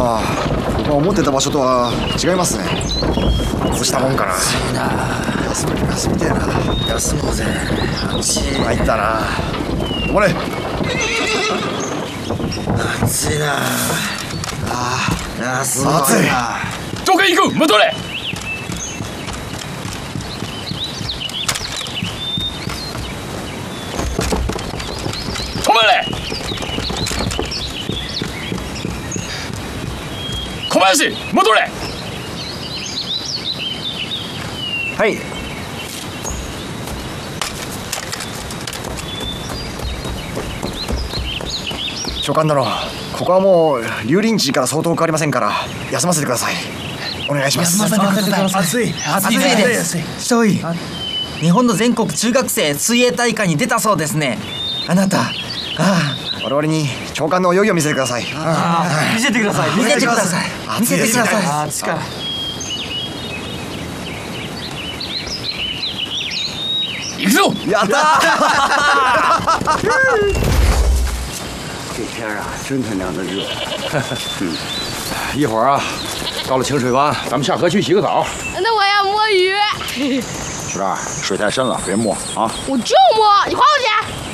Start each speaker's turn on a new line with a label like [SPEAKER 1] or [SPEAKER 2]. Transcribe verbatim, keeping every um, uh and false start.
[SPEAKER 1] あ思ってた場所とは違いますね。どうしたもんかな。
[SPEAKER 2] 暑いな。
[SPEAKER 1] 休み休みてえな。
[SPEAKER 2] 休もうぜ。暑い。
[SPEAKER 1] 参ったな。おれ。
[SPEAKER 2] 暑いな。
[SPEAKER 1] あ
[SPEAKER 2] あ、すごい
[SPEAKER 1] 暑い
[SPEAKER 2] な。
[SPEAKER 3] どこへ行く？戻れ。止まれ。小林、戻れ。
[SPEAKER 1] はい。長官殿、ここはもう竜林地から相当変わりませんから休ませてください。お願いします。
[SPEAKER 2] 休ませてください。暑い。
[SPEAKER 4] 暑いです。少尉、日本の全国中学生水泳大会に出たそうですね。あなた、ああ、
[SPEAKER 1] 我々に長官の泳ぎを見せてください。
[SPEAKER 4] ああ、見せてください。見せてください。見せてください。
[SPEAKER 2] あ、力。
[SPEAKER 3] 行くぞ。
[SPEAKER 1] やったー
[SPEAKER 5] 这天啊，真他娘的热。嗯，一会儿啊，到了清水湾，咱们下河去洗个澡。
[SPEAKER 6] 那我要摸鱼。
[SPEAKER 5] 是啊，水太深了，别摸啊。
[SPEAKER 6] 我就摸，你还我钱。